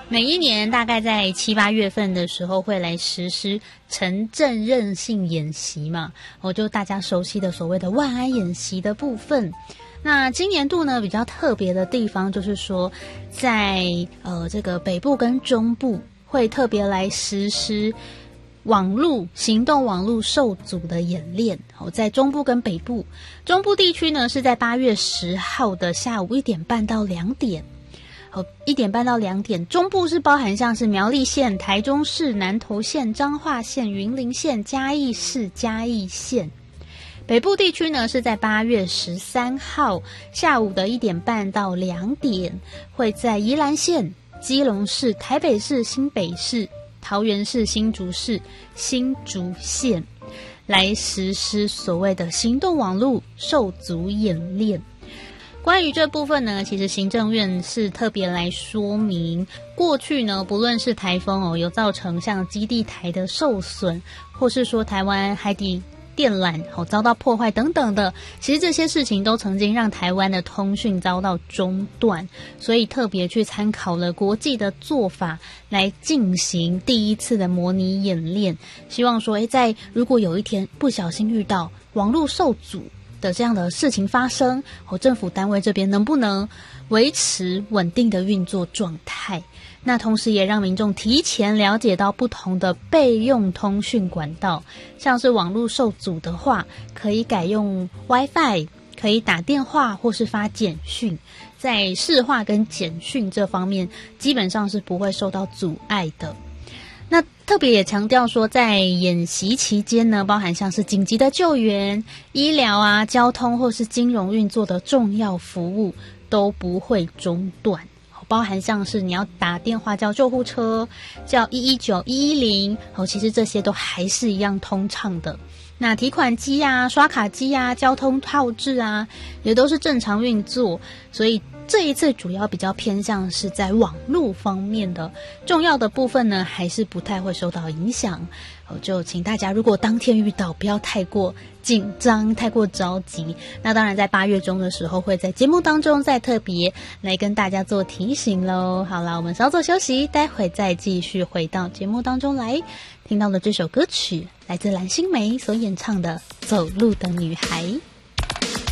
每一年大概在7、8月份的时候会来实施城镇韧性演习嘛，就大家熟悉的所谓的万安演习的部分。那今年度呢比较特别的地方就是说，在这个北部跟中部会特别来实施行动网络受阻的演练。在中部跟北部，中部地区呢是在8月10号的下午1点半到2点。1点半到2点，中部是包含像是苗栗县、台中市、南投县、彰化县、云林县、嘉义市、嘉义县。北部地区呢是在8月13号下午的1点半到2点，会在宜兰县、基隆市、台北市、新北市、桃园市、新竹市、新竹县来实施所谓的行动网络受阻演练。关于这部分呢，其实行政院是特别来说明，过去呢不论是台风有造成像基地台的受损，或是说台湾海底电缆遭到破坏等等的，其实这些事情都曾经让台湾的通讯遭到中断，所以特别去参考了国际的做法来进行第一次的模拟演练，希望说在如果有一天不小心遇到网络受阻的这样的事情发生，政府单位这边能不能维持稳定的运作状态。那同时也让民众提前了解到不同的备用通讯管道，像是网络受阻的话可以改用 WiFi， 可以打电话或是发简讯，在市话跟简讯这方面基本上是不会受到阻碍的。那特别也强调说，在演习期间呢，包含像是紧急的救援、医疗啊、交通或是金融运作的重要服务都不会中断，包含像是你要打电话叫救护车、叫119、110，其实这些都还是一样通畅的。那提款机啊、刷卡机啊、交通号志啊，也都是正常运作，所以这一次主要比较偏向是在网络方面的重要的部分呢，还是不太会受到影响。就请大家如果当天遇到，不要太过紧张、太过着急。那当然在8月中的时候，会在节目当中再特别来跟大家做提醒咯。好啦，我们稍作休息，待会再继续回到节目当中来。听到的这首歌曲来自蓝心湄所演唱的《走路的女孩》。